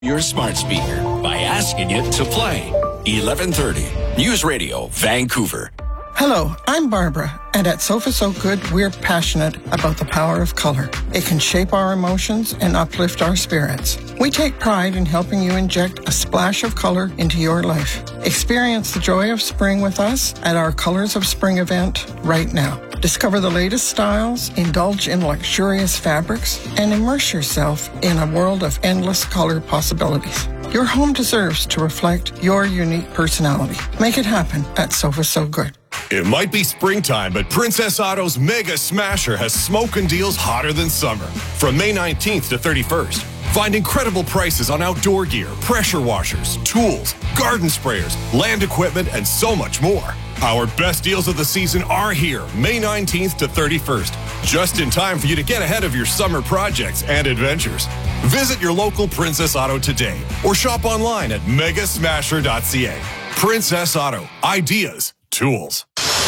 Your smart speaker by asking it to play 1130 News Radio, Vancouver. Hello, I'm Barbara, and at Sofa So Good, we're passionate about the power of color. It can shape our emotions and uplift our spirits. We take pride in helping you inject a splash of color into your life. Experience the joy of spring with us at our Colors of Spring event right now. Discover the latest styles, indulge in luxurious fabrics, and immerse yourself in a world of endless color possibilities. Your home deserves to reflect your unique personality. Make it happen at Sofa So Good. It might be springtime, but Princess Auto's Mega Smasher has smoking deals hotter than summer. From May 19th to 31st, find incredible prices on outdoor gear, pressure washers, tools, garden sprayers, land equipment, and so much more. Our best deals of the season are here, May 19th to 31st, just in time for you to get ahead of your summer projects and adventures. Visit your local Princess Auto today or shop online at megasmasher.ca. Princess Auto. Ideas. Tools.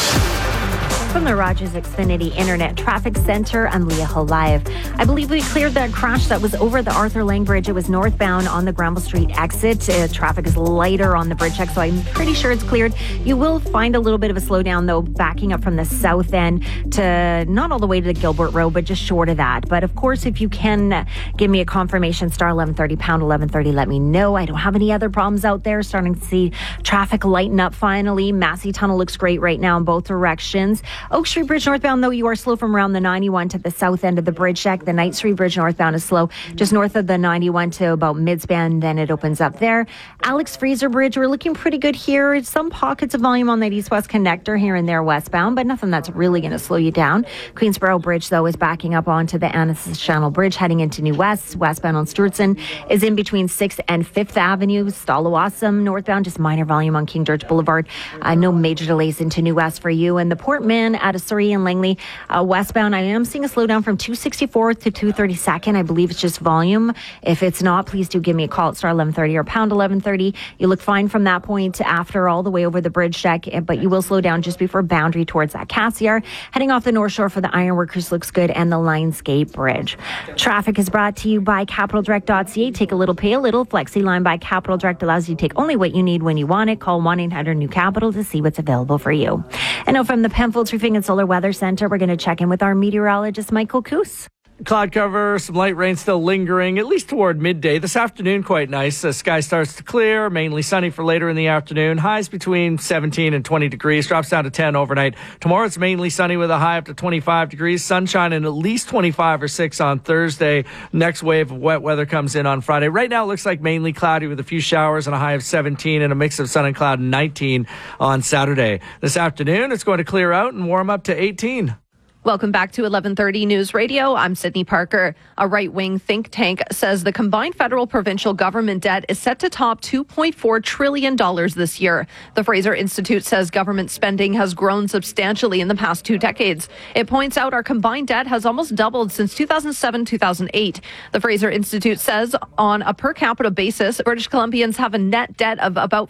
From the Rogers Xfinity Internet Traffic Center, I'm Leah Hull Live. I believe we cleared that crash that was over the Arthur Lang Bridge. It was northbound on the Granville Street exit. Traffic is lighter on the bridge check, so I'm pretty sure it's cleared. You will find a little bit of a slowdown, though, backing up from the south end to not all the way to the Gilbert Road, but just short of that. But, of course, if you can give me a confirmation, star 1130, pound 1130, let me know. I don't have any other problems out there. Starting to see traffic lighten up finally. Massey Tunnel looks great right now in both directions. Oak Street Bridge northbound, though, you are slow from around the 91 to the south end of the bridge deck. The Knight Street Bridge northbound is slow just north of the 91 to about midspan. Then it opens up there. Alex Fraser Bridge, we're looking pretty good here. Some pockets of volume on that east-west connector here and there westbound, but nothing that's really going to slow you down. Queensboro Bridge, though, is backing up onto the Annacis Channel Bridge heading into New West. Westbound on Stewardson is in between 6th and 5th Avenue. Stallawasam northbound, just minor volume on King George Boulevard. No major delays into New West for you. And the Portman out of Surrey and Langley westbound, I am seeing a slowdown from 264th to 232nd. I believe it's just volume. If it's not, please do give me a call at star 1130 or pound 1130. You look fine from that point after all the way over the bridge deck, but you will slow down just before Boundary towards that Cassiar. Heading off the North Shore for the Ironworkers looks good, and the Lionsgate Bridge. Traffic is brought to you by CapitalDirect.ca. Take a little, pay a little. FlexiLine by Capital Direct allows you to take only what you need when you want it. Call 1-800-NEW-CAPITAL to see what's available for you. And now from the Penfolds Roofing and Solar Weather Center, we're going to check in with our meteorologist, Michael Coos. Cloud cover, some light rain still lingering, at least toward midday. This afternoon, quite nice. The sky starts to clear, mainly sunny for later in the afternoon. Highs between 17 and 20 degrees, drops down to 10 overnight. Tomorrow it's mainly sunny with a high up to 25 degrees. Sunshine and at least 25 or 6 on Thursday. Next wave of wet weather comes in on Friday. Right now it looks like mainly cloudy with a few showers and a high of 17 and a mix of sun and cloud 19 on Saturday. This afternoon it's going to clear out and warm up to 18. Welcome back to 1130 News Radio. I'm Sydney Parker. A right-wing think tank says the combined federal provincial government debt is set to top $2.4 trillion this year. The Fraser Institute says government spending has grown substantially in the past 2 decades. It points out our combined debt has almost doubled since 2007-2008. The Fraser Institute says on a per capita basis, British Columbians have a net debt of about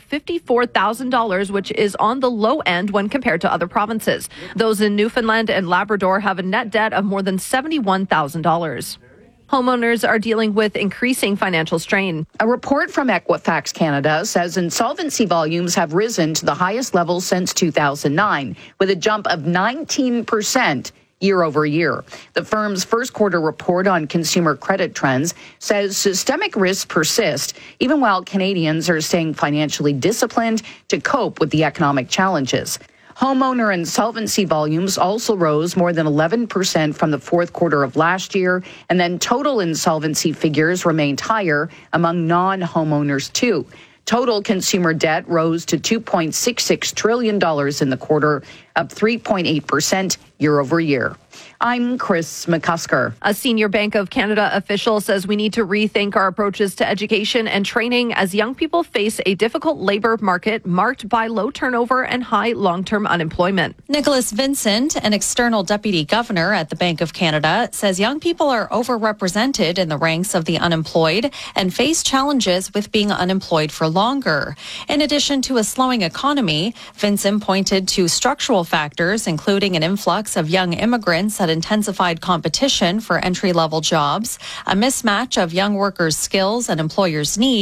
$54,000, which is on the low end when compared to other provinces. Those in Newfoundland and Labrador have a net debt of more than $71,000. Homeowners are dealing with increasing financial strain. A report from Equifax Canada says insolvency volumes have risen to the highest level since 2009, with a jump of 19% year over year. The firm's first quarter report on consumer credit trends says systemic risks persist, even while Canadians are staying financially disciplined to cope with the economic challenges. Homeowner insolvency volumes also rose more than 11% from the fourth quarter of last year, and then total insolvency figures remained higher among non-homeowners too. Total consumer debt rose to $2.66 trillion in the quarter, up 3.8% year over year. I'm Chris McCusker. A senior Bank of Canada official says we need to rethink our approaches to education and training as young people face a difficult labor market marked by low turnover and high long-term unemployment. Nicholas Vincent, an external deputy governor at the Bank of Canada, says young people are overrepresented in the ranks of the unemployed and face challenges with being unemployed for longer. In addition to a slowing economy, Vincent pointed to structural factors, including an influx of young immigrants Warren said intensified competition for entry-level jobs, a mismatch of young workers' skills and employers' needs,